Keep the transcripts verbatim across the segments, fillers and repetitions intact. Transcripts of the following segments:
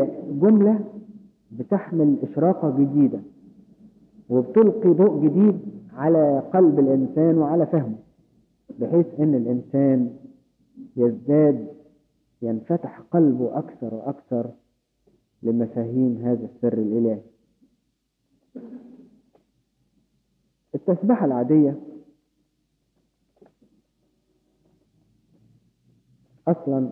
هي جملة بتحمل إشراقة جديدة وبتلقي ضوء جديد على قلب الإنسان وعلى فهمه، بحيث أن الإنسان يزداد ينفتح قلبه أكثر وأكثر لمفاهيم هذا السر الإلهي. التسبيحة العادية أصلا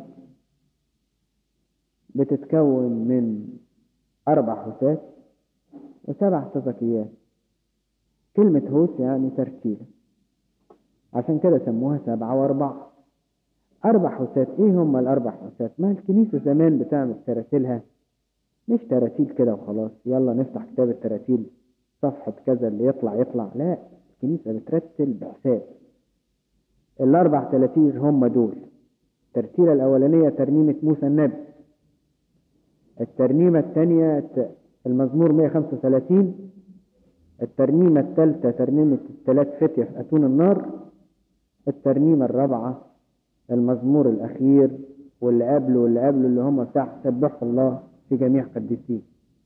بتتكون من أربع هوسات وسبع سبكيات. كلمة هوس يعني ترتيل، عشان كده سموها سبعة وأربعة. أربع هوسات. إيه هم الأربع هوسات؟ ما الكنيسة زمان بتعمل تراتيلها مش تراتيل كده وخلاص، يلا نفتح كتاب التراتيل صفحة كذا اللي يطلع يطلع. لا، الكنيسة بترتل بحساب. الأربع تراتيل هم دول: الترتيلة الأولانية ترنيمة موسى النبي، الترنيمة الثانية المزمور مئة وخمسة وثلاثين، الترنيمة الثالثة ترنيمة الثلاث فتية في أتون النار، الترنيمة الرابعة المزمور الأخير واللي قبله واللي قبله اللي هم بتاع سبحوا الله في جميع قديسيه.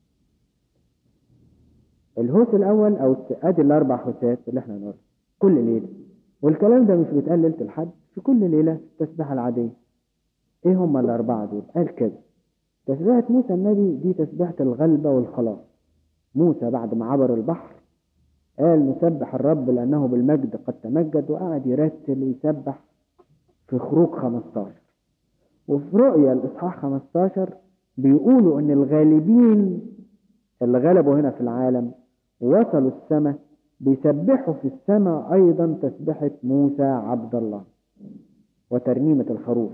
الهوس الأول أو أدي الأربع هوسات اللي احنا نقول كل ليلة، والكلام ده مش بيتقال ليلة الحد، في كل ليلة التسبيحة العادية. إيه هم الأربعة دول؟ قال كده: تسبيحة موسى النبي دي تسبيحة الغلبة والخلاص. موسى بعد ما عبر البحر قال نسبح الرب لأنه بالمجد قد تمجد، وقعد يرتل ويسبح في خروج خمستاشر. وفي رؤيا الإصحاح خمستاشر بيقولوا أن الغالبين اللي غلبوا هنا في العالم ووصلوا السماء بيسبحوا في السماء أيضا تسبحة موسى عبد الله وترنيمة الخروف.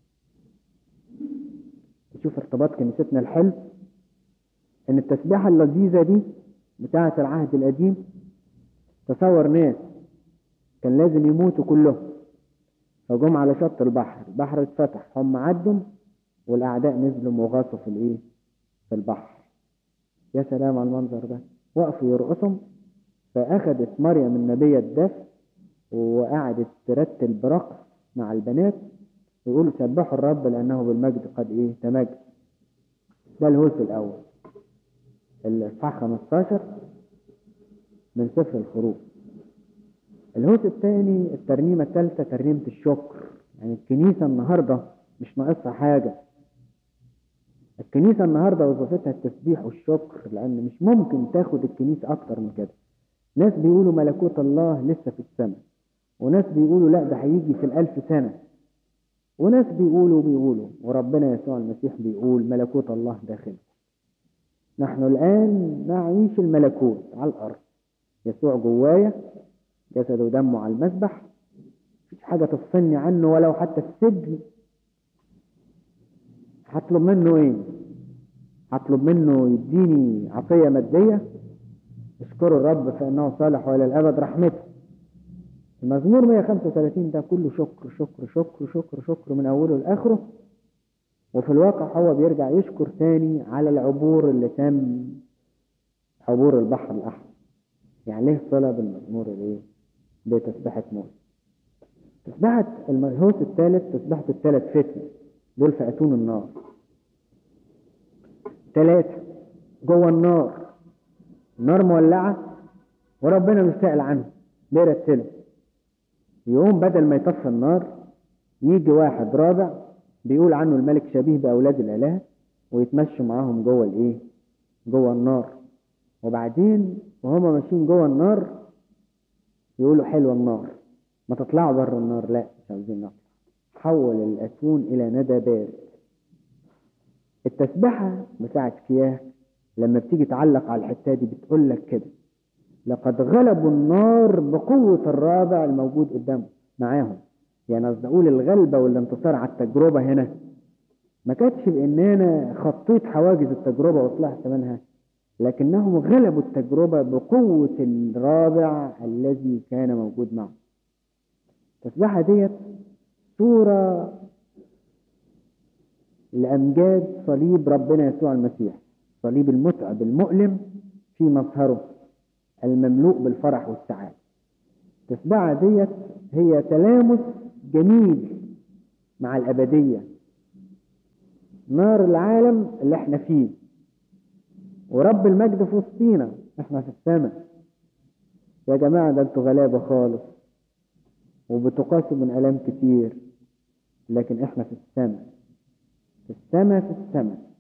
شوف ارتباط كنيستنا الحلو، ان التسبيحة اللذيذة دي بتاعة العهد القديم. تصور ناس كان لازم يموتوا كلهم، فجم على شط البحر، البحر اتفتح، هم عدوا والاعداء نزلوا وغاصوا في الايه في البحر. يا سلام على المنظر ده. وقفوا يرقصوا، فاخدت مريم النبية الدف وقعدت ترتل برقص مع البنات ويقولوا سبحوا الرب لانه بالمجد قد ايه تمجد. ده الهوس الاول، الإصحاح خمستاشر من سفر الخروج. الهوس الثاني الترنيمة الثالثة ترنيمة الشكر. يعني الكنيسة النهاردة مش ناقصها حاجة. الكنيسة النهاردة وظيفتها التسبيح والشكر، لأن مش ممكن تاخد الكنيسة أكتر من كده. ناس بيقولوا ملكوت الله لسه في السماء، وناس بيقولوا لا ده هيجي في الألف سنة، وناس بيقولوا بيقولوا وربنا يسوع المسيح بيقول ملكوت الله داخل. نحن الآن نعيش الملكوت على الأرض. يسوع جوايا، جسد ودمه على المذبح، مفيش حاجة تفصلني عنه ولو حتى في السجن. هطلب منه ايه؟ هطلب منه يديني عطية مادية؟ اشكروا الرب فإنه صالح وإلى الأبد رحمته. المزمور مئة وخمسة وثلاثين ده كله شكر شكر شكر شكر شكر من أوله لآخره. وفي الواقع هو بيرجع يشكر تاني على العبور اللي تم، عبور البحر الأحمر. يعني ليه صلة بالمزمور الايه؟ بتسبحة موسى. تسبحة الهوس الثالث تسبحة الثلاث فتية دول في أتون النار. ثلاثة جوه النار، النار مولعة وربنا مش سائل عنه، بيرتله. يقوم بدل ما يطفي النار يجي واحد رابع بيقول عنه الملك شبيه بأولاد الآلهة ويتمشوا معاهم جوه الايه؟ جوه النار. وبعدين وهما ماشيين جوه النار يقولوا حلوة النار، ما تطلعوا بره النار. لا مش عاوزين نطلع. حول الأتون إلى ندى بارد. التسبحة بتاعت كياه لما بتيجي تعلق على الحتة دي بتقول لك كده: لقد غلبوا النار بقوة الرابع الموجود قدامه معاهم. يعني قصدي أقول الغلبة والانتصار على التجربة هنا ما كانتش بإن أنا خطيت حواجز التجربة وطلعت منها، لكنهم غلبوا التجربة بقوة الرابع الذي كان موجود معه. التسبحة ديت صورة لأمجاد صليب ربنا يسوع المسيح، صليب المتعب المؤلم في مظهره المملوء بالفرح والسعادة. التسبحة ديت هي تلامس جميل مع الأبدية. نار العالم اللي احنا فيه، ورب المجد في وسطينا، احنا في السماء. يا جماعة ده انتوا غلابة خالص وبتقاسوا من ألام كتير، لكن احنا في السماء، في السماء، في السماء.